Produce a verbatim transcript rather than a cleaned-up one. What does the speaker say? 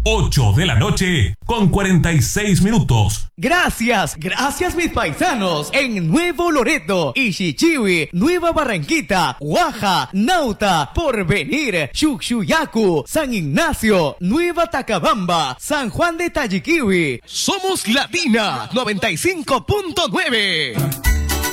ocho de la noche con cuarenta y seis minutos. Gracias, gracias mis paisanos en Nuevo Loreto, Ishichiwi, Nueva Barranquita, Guaja, Nauta, Porvenir, Chuchuyacu, San Ignacio, Nueva Tacabamba, San Juan de Tayiquiwi. Somos Latina noventa y cinco punto nueve.